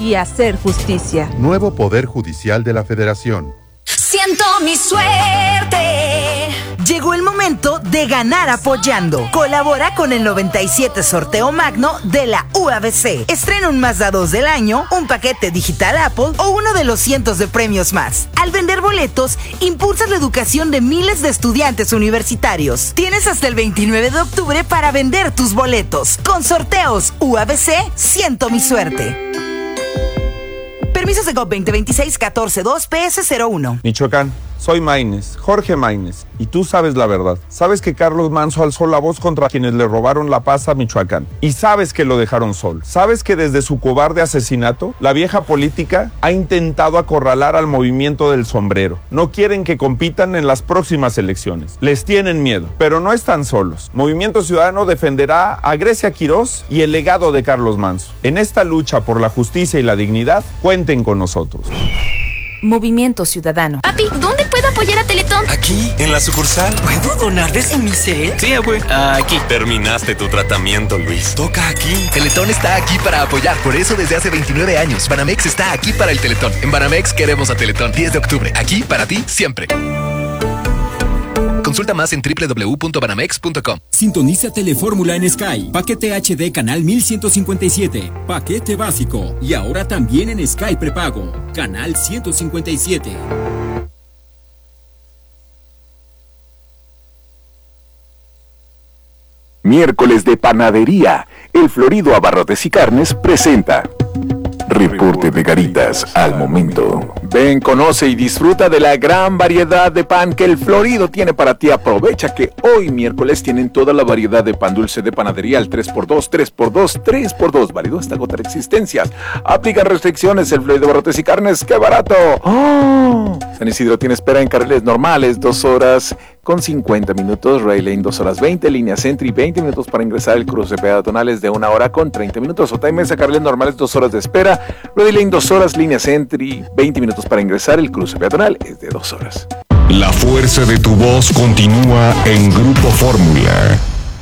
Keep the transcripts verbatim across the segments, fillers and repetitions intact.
y hacer justicia. Nuevo Poder Judicial de la Federación. Siento mi suerte. Llegó el momento de ganar apoyando. Colabora con el noventa y siete Sorteo Magno de la U A B C. Estrena un Mazda dos del año, un paquete digital Apple o uno de los cientos de premios más. Al vender boletos, impulsas la educación de miles de estudiantes universitarios. Tienes hasta el veintinueve de octubre para vender tus boletos. Con sorteos U A B C, siento mi suerte. Permisos de G O P veinte veintiséis catorce dos P S cero uno. Michoacán, soy Maínez, Jorge Maínez, y tú sabes la verdad. Sabes que Carlos Manso alzó la voz contra quienes le robaron la paz a Michoacán. Y sabes que lo dejaron solo. Sabes que desde su cobarde asesinato, la vieja política ha intentado acorralar al movimiento del sombrero. No quieren que compitan en las próximas elecciones. Les tienen miedo, pero no están solos. Movimiento Ciudadano defenderá a Grecia Quirós y el legado de Carlos Manso. En esta lucha por la justicia y la dignidad, cuenten con nosotros. Movimiento Ciudadano. Papi, ¿dónde puedo apoyar a Teletón? Aquí, en la sucursal. ¿Puedo donar desde mi cel? Sí, abue. Aquí. Terminaste tu tratamiento, Luis. Toca aquí. Teletón está aquí para apoyar. Por eso desde hace veintinueve años, Banamex está aquí para el Teletón. En Banamex queremos a Teletón. diez de octubre. Aquí para ti, siempre. Consulta más en doble u doble u doble u punto banamex punto com. Sintoniza Telefórmula en Sky. Paquete H D canal mil ciento cincuenta y siete. Paquete básico. Y ahora también en Sky prepago. Canal ciento cincuenta y siete. Miércoles de Panadería. El Florido Abarrotes y Carnes presenta Reporte de Garitas al momento. Ven, conoce y disfruta de la gran variedad de pan que el Florido tiene para ti. Aprovecha que hoy miércoles tienen toda la variedad de pan dulce de panadería al tres por dos, tres por dos, tres por dos, válido hasta agotar existencias. Aplican restricciones. El Florido Abarrotes y Carnes, ¡qué barato! ¡Oh! San Isidro tiene espera en carriles normales, dos horas con cincuenta minutos, Ray Lane dos horas veinte, línea Sentry veinte minutos para ingresar, el cruce peatonales de una hora con treinta minutos, Otay Mesa, carriles normales dos horas de espera, Ray Lane dos horas, línea Sentry veinte minutos para ingresar, el cruce peatonal es de dos horas. La fuerza de tu voz continúa en Grupo Fórmula.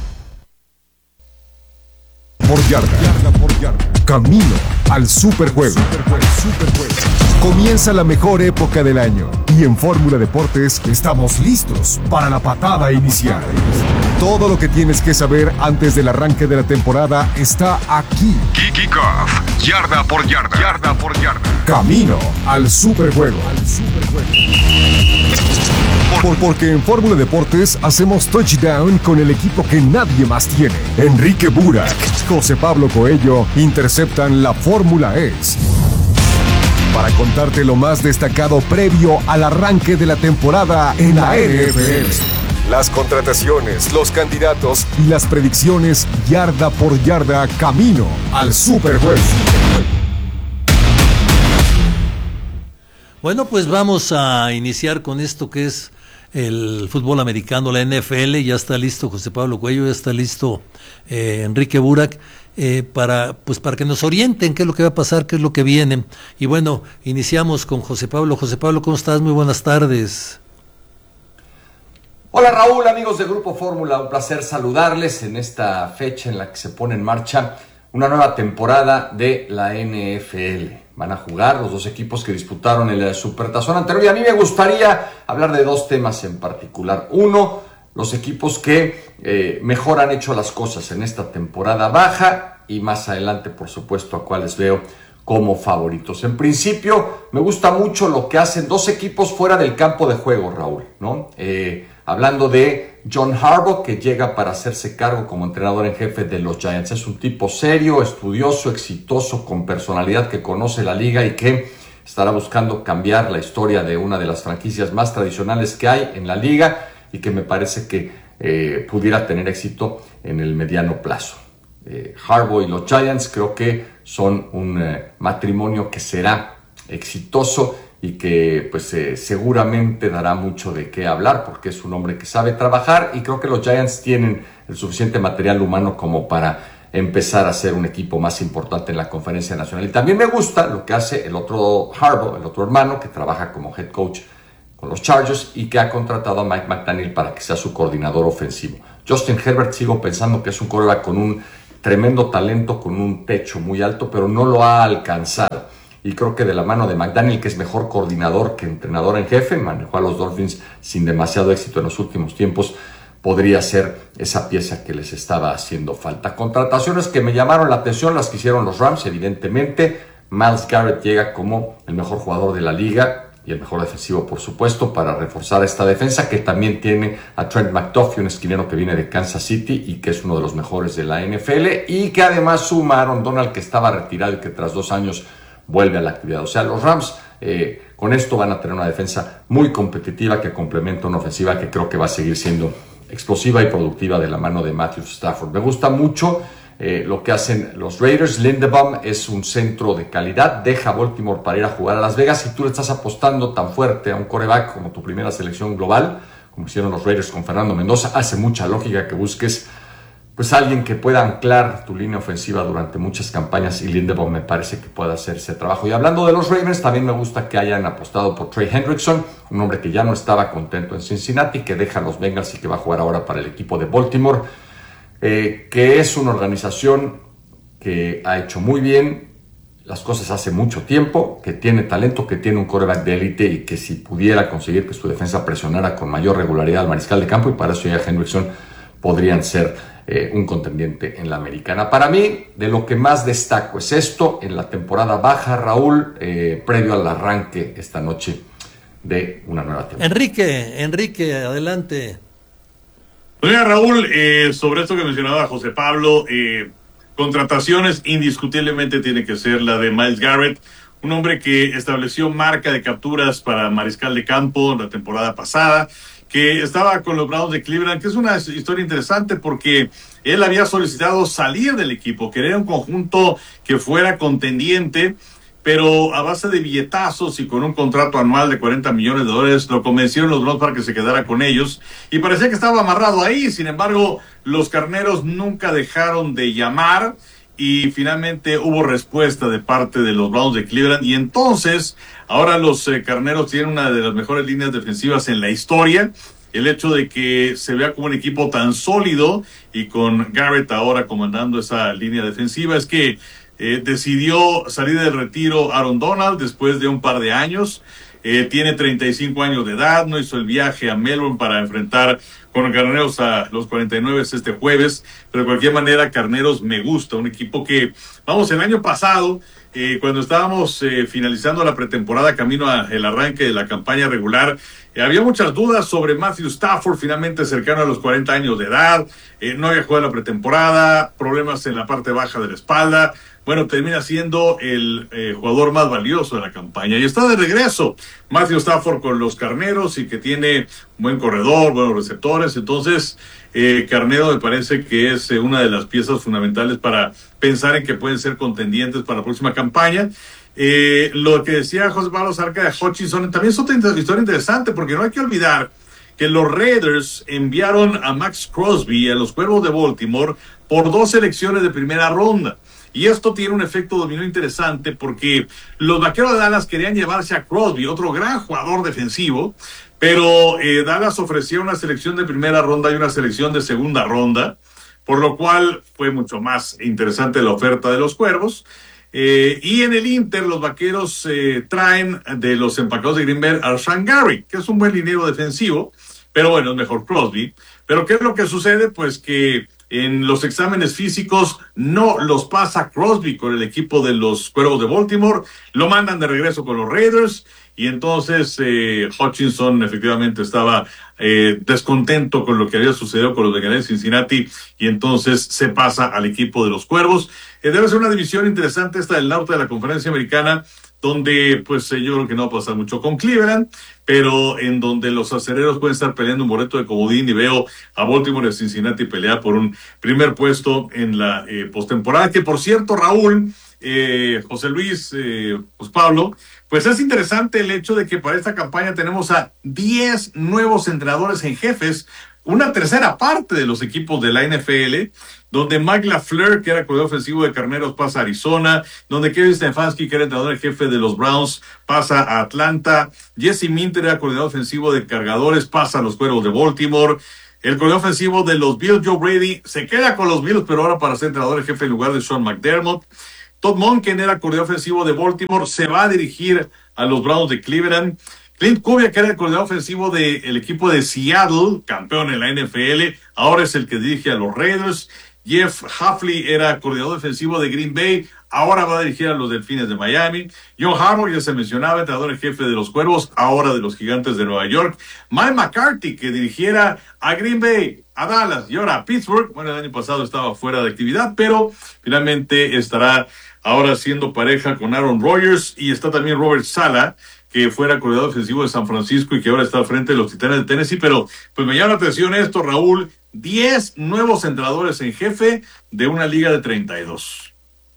Por yarda, yarda por yarda. Camino al Superjuego. Superjuego, Superjuego. Comienza la mejor época del año y en Fórmula Deportes estamos listos para la patada inicial. Todo lo que tienes que saber antes del arranque de la temporada está aquí. Kickoff, yarda por yarda, yarda por yarda. Camino al Superjuego. Al Superjuego. Por, porque en Fórmula Deportes hacemos touchdown con el equipo que nadie más tiene. Enrique Burak, José Pablo Coello interceptan la Fórmula E. Para contarte lo más destacado previo al arranque de la temporada en la N F L. Las contrataciones, los candidatos y las predicciones yarda por yarda camino al Superjuego. Bueno, pues vamos a iniciar con esto que es el fútbol americano, la N F L. Ya está listo José Pablo Cuello, ya está listo eh, Enrique Burak, eh, para, pues para que nos orienten qué es lo que va a pasar, qué es lo que viene. Y bueno, iniciamos con José Pablo. José Pablo, ¿cómo estás? Muy buenas tardes. Hola Raúl, amigos de Grupo Fórmula, un placer saludarles en esta fecha en la que se pone en marcha una nueva temporada de la N F L. Van a jugar los dos equipos que disputaron el Supertazón anterior y a mí me gustaría hablar de dos temas en particular. Uno, los equipos que eh, mejor han hecho las cosas en esta temporada baja y más adelante, por supuesto, a cuáles veo como favoritos. En principio, me gusta mucho lo que hacen dos equipos fuera del campo de juego, Raúl, ¿no? Eh, hablando de John Harbaugh, que llega para hacerse cargo como entrenador en jefe de los Giants. Es un tipo serio, estudioso, exitoso, con personalidad, que conoce la liga y que estará buscando cambiar la historia de una de las franquicias más tradicionales que hay en la liga y que me parece que eh, pudiera tener éxito en el mediano plazo. Eh, Harbaugh y los Giants creo que son un eh, matrimonio que será exitoso y que pues eh, seguramente dará mucho de qué hablar porque es un hombre que sabe trabajar y creo que los Giants tienen el suficiente material humano como para empezar a ser un equipo más importante en la Conferencia Nacional. Y también me gusta lo que hace el otro Harbaugh, el otro hermano, que trabaja como head coach con los Chargers y que ha contratado a Mike McDaniel para que sea su coordinador ofensivo. Justin Herbert, sigo pensando que es un quarterback con un tremendo talento, con un techo muy alto, pero no lo ha alcanzado. y creo que de la mano de McDaniel, que es mejor coordinador que entrenador en jefe, manejó a los Dolphins sin demasiado éxito en los últimos tiempos, podría ser esa pieza que les estaba haciendo falta. Contrataciones que me llamaron la atención, las que hicieron los Rams, evidentemente. Myles Garrett llega como el mejor jugador de la liga y el mejor defensivo, por supuesto, para reforzar esta defensa, que también tiene a Trent McDuffie, un esquinero que viene de Kansas City y que es uno de los mejores de la N F L, y que además suma a Aaron Donald, que estaba retirado y que tras dos años vuelve a la actividad. O sea, los Rams eh, con esto van a tener una defensa muy competitiva que complementa una ofensiva que creo que va a seguir siendo explosiva y productiva de la mano de Matthew Stafford. Me gusta mucho Eh, lo que hacen los Raiders. Linderbaum es un centro de calidad, deja a Baltimore para ir a jugar a Las Vegas. Si tú le estás apostando tan fuerte a un quarterback como tu primera selección global, como hicieron los Raiders con Fernando Mendoza, hace mucha lógica que busques pues alguien que pueda anclar tu línea ofensiva durante muchas campañas, y Linderbaum me parece que puede hacer ese trabajo. Y hablando de los Ravens, también me gusta que hayan apostado por Trey Hendrickson, un hombre que ya no estaba contento en Cincinnati, que deja a los Bengals y que va a jugar ahora para el equipo de Baltimore. Eh, que es una organización que ha hecho muy bien las cosas hace mucho tiempo, que tiene talento, que tiene un quarterback de élite y que si pudiera conseguir que su defensa presionara con mayor regularidad al mariscal de campo, y para eso ya Hendrickson, podrían ser eh, un contendiente en la americana. Para mí, de lo que más destaco es esto, en la temporada baja, Raúl, eh, previo al arranque esta noche de una nueva temporada. Enrique, Enrique, adelante. Oiga, Raúl, eh, sobre esto que mencionaba José Pablo, eh, contrataciones indiscutiblemente tiene que ser la de Myles Garrett, un hombre que estableció marca de capturas para mariscal de campo la temporada pasada, que estaba con los Browns de Cleveland, que es una historia interesante porque él había solicitado salir del equipo, querer un conjunto que fuera contendiente, pero a base de billetazos y con un contrato anual de cuarenta millones de dólares, lo convencieron los Browns para que se quedara con ellos, y parecía que estaba amarrado ahí. Sin embargo, los carneros nunca dejaron de llamar, y finalmente hubo respuesta de parte de los Browns de Cleveland, y entonces, ahora los eh, carneros tienen una de las mejores líneas defensivas en la historia. El hecho de que se vea como un equipo tan sólido, y con Garrett ahora comandando esa línea defensiva, es que Eh, decidió salir del retiro Aaron Donald después de un par de años. Eh, tiene treinta y cinco años de edad, no hizo el viaje a Melbourne para enfrentar con Carneros a los cuarenta y nueve este jueves, pero de cualquier manera Carneros me gusta, un equipo que, vamos, el año pasado, eh, cuando estábamos eh, finalizando la pretemporada, camino al arranque de la campaña regular, eh, había muchas dudas sobre Matthew Stafford, finalmente cercano a los cuarenta años de edad, eh, no había jugado la pretemporada, problemas en la parte baja de la espalda. Bueno, termina siendo el eh, jugador más valioso de la campaña. Y está de regreso Matthew Stafford con los Carneros, y que tiene un buen corredor, buenos receptores. Entonces, eh, Carnero me parece que es eh, una de las piezas fundamentales para pensar en que pueden ser contendientes para la próxima campaña. Eh, lo que decía José Pablo acerca de Hutchinson también es otra historia interesante, porque no hay que olvidar que los Raiders enviaron a Max Crosby a los Cuervos de Baltimore por dos selecciones de primera ronda. Y esto tiene un efecto dominó interesante, porque los Vaqueros de Dallas querían llevarse a Crosby, otro gran jugador defensivo, pero eh, Dallas ofrecía una selección de primera ronda y una selección de segunda ronda, por lo cual fue mucho más interesante la oferta de los Cuervos. Eh, y en el Inter, los Vaqueros eh, traen de los Empacados de Green Bay a Rashan Gary, que es un buen liniero defensivo, pero bueno, es mejor Crosby. Pero ¿qué es lo que sucede? Pues que en los exámenes físicos no los pasa Crosby con el equipo de los Cuervos de Baltimore, lo mandan de regreso con los Raiders, y entonces eh, Hutchinson efectivamente estaba eh, descontento con lo que había sucedido con los Bengalíes de Cincinnati, y entonces se pasa al equipo de los Cuervos. Eh, debe ser una división interesante esta del norte de la Conferencia Americana, donde pues eh, yo creo que no va a pasar mucho con Cleveland, pero en donde los acereros pueden estar peleando un boleto de comodín, y veo a Baltimore y a Cincinnati pelear por un primer puesto en la eh, postemporada, que por cierto, Raúl, eh, José Luis, eh, pues Pablo, pues es interesante el hecho de que para esta campaña tenemos a diez nuevos entrenadores en jefes, una tercera parte de los equipos de la N F L, donde Mike LaFleur, que era coordinador ofensivo de Carneros, pasa a Arizona, donde Kevin Stefanski, que era entrenador en jefe de los Browns, pasa a Atlanta, Jesse Minter era coordinador ofensivo de Cargadores, pasa a los Cuervos de Baltimore, el coordinador ofensivo de los Bills, Joe Brady, se queda con los Bills, pero ahora para ser entrenador en jefe en lugar de Sean McDermott. Todd Monken era coordinador ofensivo de Baltimore, se va a dirigir a los Browns de Cleveland. Clint Kubiak, que era el coordinador ofensivo del equipo de Seattle, campeón en la N F L, ahora es el que dirige a los Raiders. Jeff Hafley era coordinador defensivo de Green Bay, ahora va a dirigir a los Delfines de Miami. John Harbaugh, ya se mencionaba, entrenador en jefe de los Cuervos, ahora de los Gigantes de Nueva York. Mike McCarthy, que dirigiera a Green Bay, a Dallas y ahora a Pittsburgh. Bueno, el año pasado estaba fuera de actividad, pero finalmente estará ahora siendo pareja con Aaron Rodgers. Y está también Robert Saleh, que fuera coordinador ofensivo de San Francisco y que ahora está al frente de los Titanes de Tennessee. Pero pues me llama la atención esto, Raúl, diez nuevos entrenadores en jefe de una liga de treinta y dos.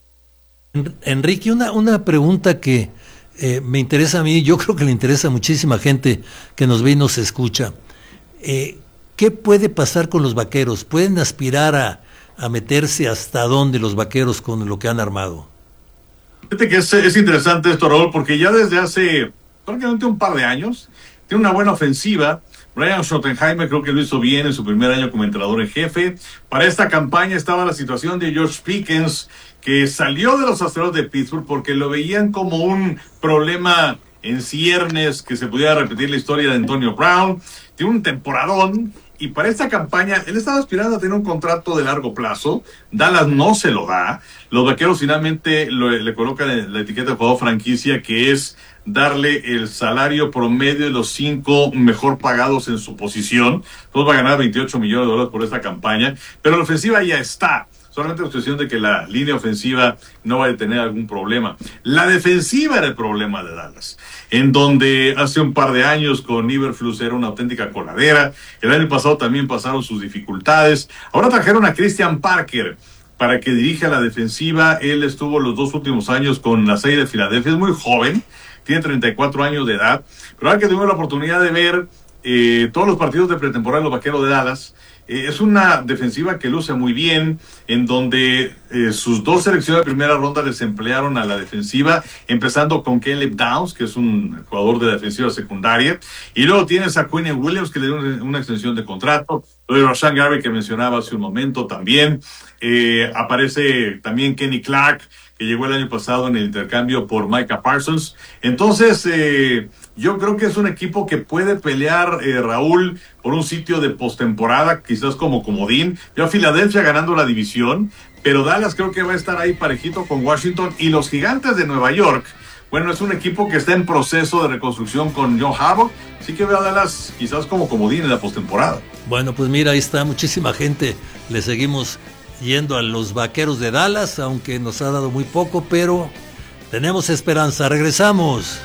Enrique, una, una pregunta que eh, me interesa a mí, yo creo que le interesa a muchísima gente que nos ve y nos escucha. Eh, ¿Qué puede pasar con los Vaqueros? ¿Pueden aspirar a, a meterse hasta dónde los Vaqueros con lo que han armado? Fíjate que es, es interesante esto, Raúl, porque ya desde hace prácticamente un par de años tiene una buena ofensiva. Brian Schottenheimer creo que lo hizo bien en su primer año como entrenador en jefe. Para esta campaña estaba la situación de George Pickens, que salió de los Astros de Pittsburgh porque lo veían como un problema en ciernes, que se pudiera repetir la historia de Antonio Brown. Tiene un temporadón. Y para esta campaña, él estaba aspirando a tener un contrato de largo plazo. Dallas no se lo da. Los Vaqueros finalmente lo, le colocan la etiqueta de jugador franquicia, que es darle el salario promedio de los cinco mejor pagados en su posición. Entonces va a ganar veintiocho millones de dólares por esta campaña. Pero la ofensiva ya está. Solamente la cuestión de que la línea ofensiva no vaya a tener algún problema. La defensiva era el problema de Dallas, en donde hace un par de años con Eberflus era una auténtica coladera. El año pasado también pasaron sus dificultades. Ahora trajeron a Christian Parker para que dirija la defensiva. Él estuvo los dos últimos años con las Águilas de Filadelfia. Es muy joven, tiene treinta y cuatro años de edad. Pero ahora que tuvimos la oportunidad de ver eh, todos los partidos de pretemporada de los Vaqueros de Dallas, Eh, es una defensiva que luce muy bien, en donde eh, sus dos selecciones de primera ronda les emplearon a la defensiva, empezando con Caleb Downs, que es un jugador de la defensiva secundaria, y luego tienes a Quinnen Williams, que le dio una, una extensión de contrato, luego Rashan Gary, que mencionaba hace un momento también, eh, aparece también Kenny Clark, que llegó el año pasado en el intercambio por Micah Parsons. Entonces, eh, yo creo que es un equipo que puede pelear, eh, Raúl, por un sitio de postemporada, quizás como comodín. Yo a Filadelfia ganando la división, pero Dallas creo que va a estar ahí parejito con Washington. Y los Gigantes de Nueva York, bueno, es un equipo que está en proceso de reconstrucción con John Harbaugh, así que veo a Dallas quizás como comodín en la postemporada. Bueno, pues mira, ahí está muchísima gente, le seguimos yendo a los Vaqueros de Dallas, aunque nos ha dado muy poco, pero tenemos esperanza. Regresamos.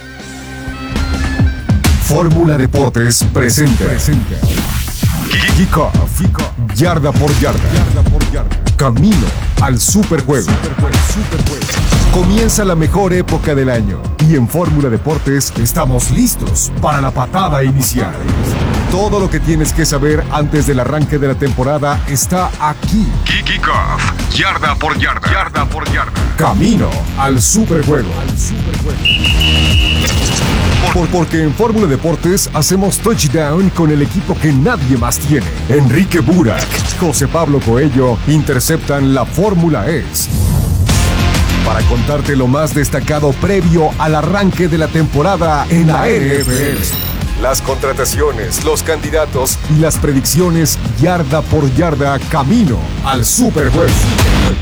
Fórmula Deportes presenta. presenta. Kickoff. Yarda por yarda. yarda por yarda. Camino al superjuego. Superjuego. Superjuego. Comienza la mejor época del año y en Fórmula Deportes estamos listos para la patada inicial. Todo lo que tienes que saber antes del arranque de la temporada está aquí. Kickoff. Yarda por yarda. Yarda por yarda. Camino al superjuego. Al superjuego. Por, porque en Fórmula Deportes hacemos touchdown con el equipo que nadie más tiene. Enrique Burak, José Pablo Coello interceptan la Fórmula E. Para contarte lo más destacado previo al arranque de la temporada en la N F L. Las contrataciones, los candidatos y las predicciones yarda por yarda camino al superjuego.